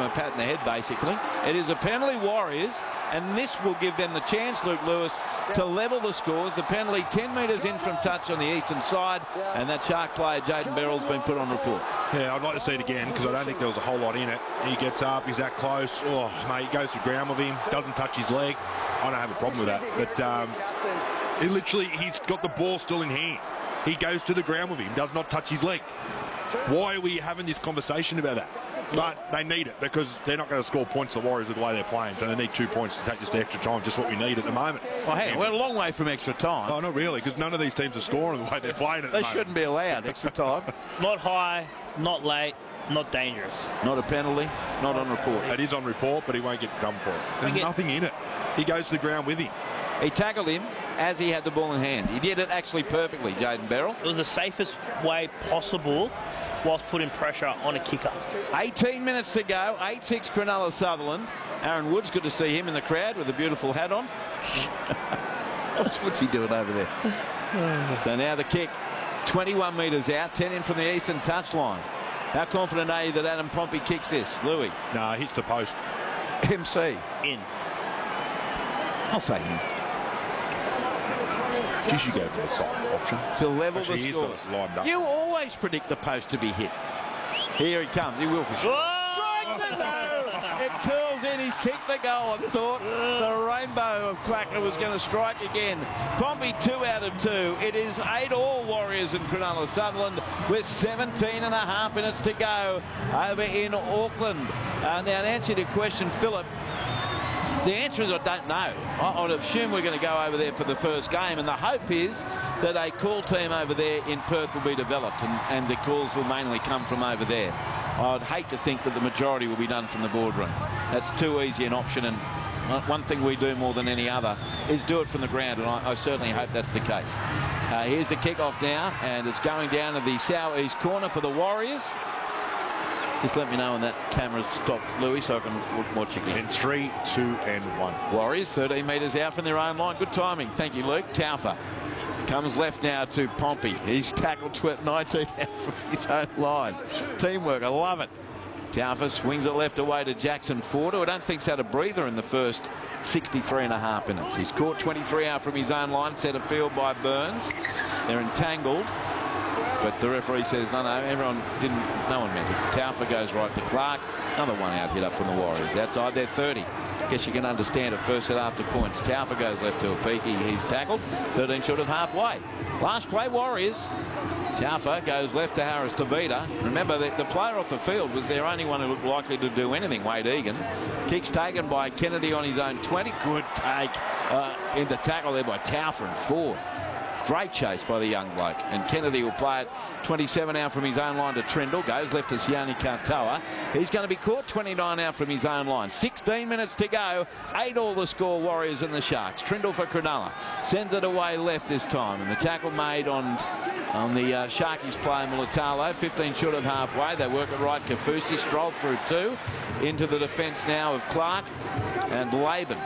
a pat in the head, basically. It is a penalty, Warriors, and this will give them the chance, Luke Lewis, to level the scores. The penalty 10 metres in from touch on the eastern side, and that Shark player, Jayden Beryl's been put on report. Yeah, I'd like to see it again because I don't think there was a whole lot in it. He gets up, he's that close. Oh, mate, he goes to ground with him, doesn't touch his leg. I don't have a problem with that. But he's got the ball still in hand. He goes to the ground with him, does not touch his leg. Why are we having this conversation about that? But they need it because they're not going to score points, the Warriors, with the way they're playing. So they need 2 points to take this to extra time, just what we need at the moment. Well, hey, we're a long way from extra time. Oh, not really, because none of these teams are scoring the way they're playing at the moment. They shouldn't be allowed extra time. Not high, not late, not dangerous. Not a penalty, not on report. It is on report, but he won't get done for it. There's nothing in it. He goes to the ground with him. He tackled him as he had the ball in hand. He did it actually perfectly, Jayden Beryl. It was the safest way possible whilst putting pressure on a kicker. 18 minutes to go, 8-6 Cronulla Sutherland. Aaron Woods, good to see him in the crowd with a beautiful hat on. What's he doing over there? So now the kick, 21 metres out, 10 in from the eastern touchline. How confident are you that Adam Pompey kicks this, Louis? No, hits the post. MC. In. I'll say in. You should go for the soft option. To level the score. You always predict the post to be hit. Here he comes. He will for sure. Strikes it though. It curls in. He's kicked the goal. I thought the rainbow of Clacker was going to strike again. Pompey 2 out of 2. It is 8-all Warriors in Cronulla Sutherland with 17.5 minutes to go over in Auckland. Now, in answer to your question, Philip, the answer is I don't know. I'd assume we're going to go over there for the first game, and the hope is that a call team over there in Perth will be developed, and the calls will mainly come from over there. I'd hate to think that the majority will be done from the boardroom. That's too easy an option, and one thing we do more than any other is do it from the ground, and I certainly hope that's the case. Here's the kickoff now, and it's going down to the southeast corner for the Warriors. Just let me know when that camera's stopped, Louis, so I can watch again. And 3, 2, and 1. Warriors 13 metres out from their own line. Good timing. Thank you, Luke. Taufa comes left now to Pompey. He's tackled 19 out from his own line. Teamwork, I love it. Taufa swings it left away to Jackson Ford, who I don't think's had a breather in the first 63.5 minutes. He's caught 23 out from his own line, set afield by Burns. They're entangled. But the referee says, no, no one meant it. Taufa goes right to Clark. Another one out hit up from the Warriors. Outside their 30. Guess you can understand it. First set after points. Taufa goes left to Opiki. He's tackled. 13 short of halfway. Last play, Warriors. Taufa goes left to Harris Tavita. Remember, the player off the field was their only one who looked likely to do anything, Wade Egan. Kicks taken by Kennedy on his own 20. Good take into tackle there by Taufa and Ford. Great chase by the young bloke. And Kennedy will play it 27 out from his own line to Trindle. Goes left to Sione Katoa. He's going to be caught 29 out from his own line. 16 minutes to go. 8-all the score, Warriors and the Sharks. Trindle for Cronulla. Sends it away left this time. And the tackle made on the Sharkies player Mulatalo. 15 short of halfway. They work it right. Kafusi strolled through 2. Into the defence now of Clark and Laban.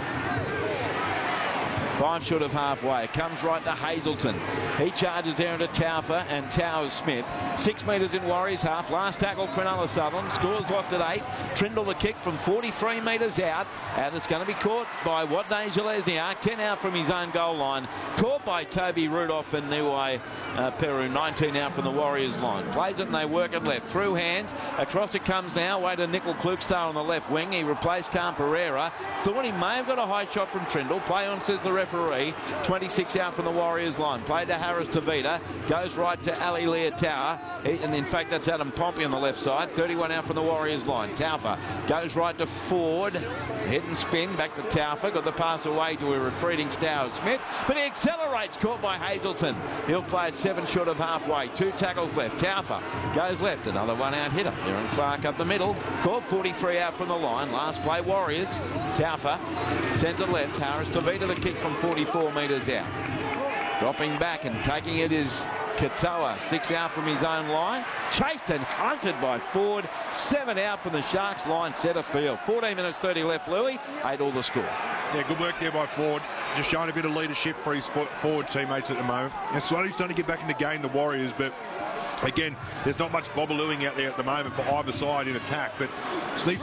5 short of halfway. Comes right to Hazelton. He charges there into Taufa and Towers Smith. 6 metres in Warriors half. Last tackle Cronulla Sutherland. Scores locked at 8. Trindle the kick from 43 metres out. And it's going to be caught by Watney Zelezniak. 10 out from his own goal line. Caught by Toby Rudolph and Niwai Peru. 19 out from the Warriors line. Plays it and they work it left. Through hands. Across it comes now. Way to Nickel Klukstar on the left wing. He replaced Khan Pereira. Thought he may have got a high shot from Trindle. Play on, says the referee. 26 out from the Warriors line. Played to Harris Tavita. Goes right to Ali Leotawa. And in fact, that's Adam Pompey on the left side. 31 out from the Warriors line. Taufa goes right to Ford. Hit and spin. Back to Taufa. Got the pass away to a retreating Stowers Smith. But he accelerates. Caught by Hazelton. He'll play it 7 short of halfway. 2 tackles left. Taufa goes left. Another one out hitter. Aaron Clark up the middle. Caught 43 out from the line. Last play, Warriors. Taufa centre left. Harris Tavita the kick from 44 metres out. Dropping back and taking it is Katoa. 6 out from his own line. Chased and hunted by Ford. 7 out from the Sharks line centre field. 14 minutes 30 left, Louis. 8-all the score. Yeah, good work there by Ford. Just showing a bit of leadership for his forward teammates at the moment. And slowly starting to get back in the game, the Warriors, but again, there's not much bobbalooing out there at the moment for either side in attack, but